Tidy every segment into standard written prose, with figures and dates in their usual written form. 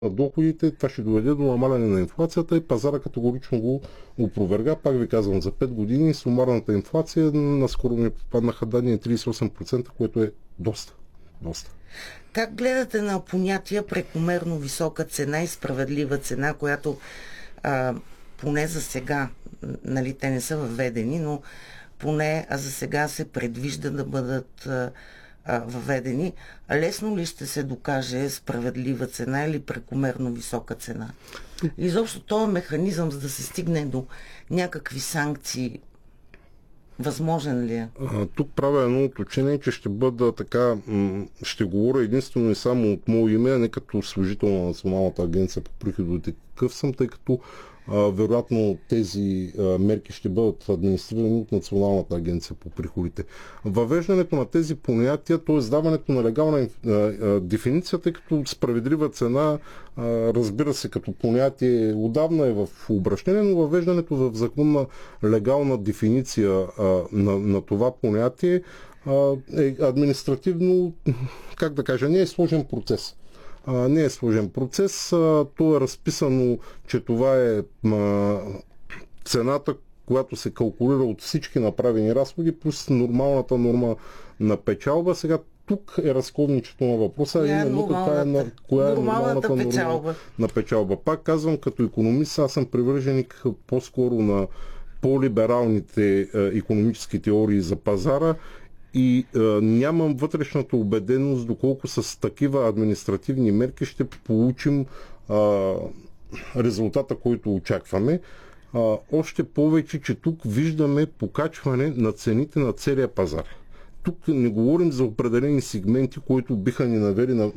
на доходите, това ще доведе до намаляне на инфлацията и пазара категорично го опроверга. Пак ви казвам, за 5 години сумарната инфлация наскоро ми попаднаха данни 38%, което е доста. Как гледате на понятия прекомерно висока цена и справедлива цена, която поне за сега, нали, те не са въведени, но поне за сега се предвижда да бъдат въведени. Лесно ли ще се докаже справедлива цена или прекомерно висока цена? Изобщо този механизъм, за да се стигне до някакви санкции, възможен ли е? Тук правя едно уточнение, че ще бъда така, ще говоря единствено и само от мое име, а не като служител на Националната агенция по приходите. Какъв съм, тъй като вероятно тези мерки ще бъдат администрирани от Националната агенция по приходите. Въвеждането на тези понятия, т.е. даването на легална дефиниция, тъй като справедлива цена, разбира се, като понятие отдавна е в обращение, но въвеждането в закон на легална дефиниция на това понятие е административно, как да кажа, не е сложен процес. Не е сложен процес. То е разписано, че това е цената, която се калкулира от всички направени разходи, плюс нормалната норма на печалба. Сега тук е разковничето на въпроса, именно коя е нормалната норма на печалба. Пак казвам, като икономист, аз съм привърженик по-скоро на по-либералните икономически теории за пазара и нямам вътрешната убеденост доколко с такива административни мерки ще получим резултата, който очакваме. Още повече, че тук виждаме покачване на цените на целия пазар. Тук не говорим за определени сегменти, които биха ни навели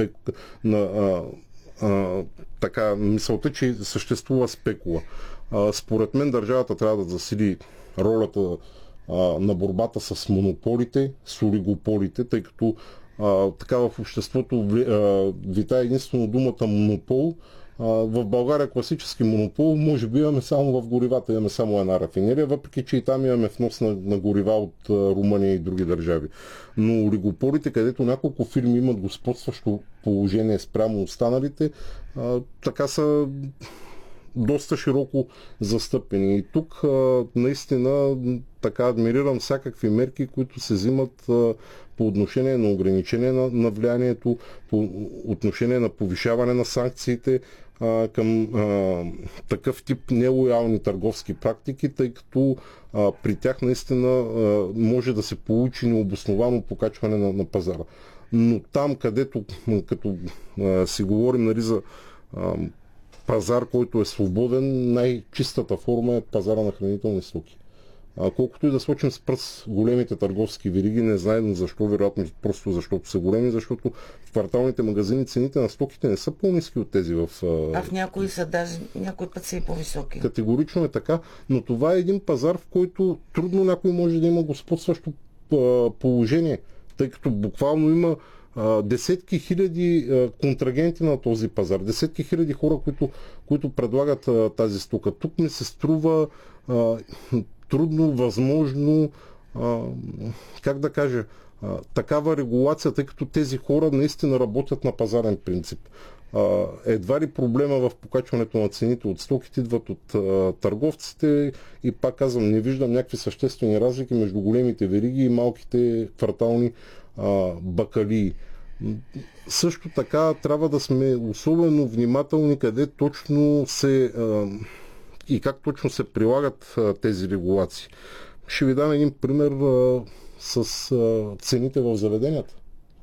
така мисълта, че съществува спекула. Според мен държавата трябва да засили ролята на борбата с монополите, с олигополите, тъй като така в обществото витае единствено думата монопол. В България класически монопол може би имаме само в горивата, имаме само една рафинерия, въпреки че и там имаме внос на горива от Румъния и други държави. Но олигополите, където няколко фирми имат господстващо положение спрямо останалите, така са доста широко застъпени. И тук наистина така адмирирам всякакви мерки, които се взимат по отношение на ограничение на влиянието, по отношение на повишаване на санкциите към такъв тип нелоялни търговски практики, тъй като при тях наистина може да се получи необосновано покачване на пазара. Но там, където като си говорим, нали, за пазар, който е свободен, най-чистата форма е пазара на хранителни стоки. Колкото и да сочим с пръст големите търговски вериги, не знаем защо, вероятно просто защото са големи, защото в кварталните магазини цените на стоките не са по-ниски от тези в... А в някои са даже, някои път са и по-високи. Категорично е така, но това е един пазар, в който трудно някой може да има господстващо положение, тъй като буквално има десетки хиляди контрагенти на този пазар, десетки хиляди хора, които предлагат тази стока. Тук ми се струва трудно, възможно, как да кажа, такава регулация, тъй като тези хора наистина работят на пазарен принцип. Едва ли проблема в покачването на цените от стоките идват от търговците и пак казвам, не виждам някакви съществени разлики между големите вериги и малките квартални бакалии. Също така трябва да сме особено внимателни къде точно и как точно се прилагат тези регулации. Ще ви дам един пример с цените в заведенията.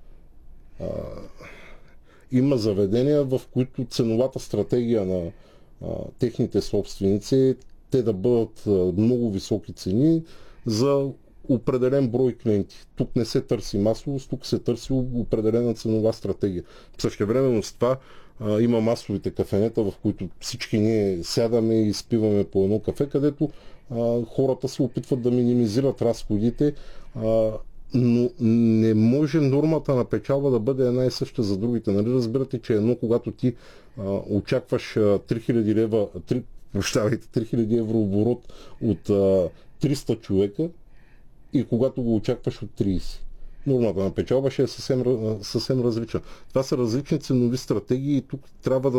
Има заведения, в които ценовата стратегия на техните собственици е те да бъдат много високи цени за определен брой клиенти. Тук не се търси масовост, тук се търси определена ценова стратегия. Същевременно с това има масовите кафенета, в които всички ние сядаме и изпиваме по едно кафе, където хората се опитват да минимизират разходите, но не може нормата на печалба да бъде една и съща за другите. Нали разбирате, че когато ти очакваш 3000 евро оборот от 300 човека и когато го очакваш от 30. Нормата на печалба ще е съвсем различна. Това са различни ценови стратегии и тук трябва да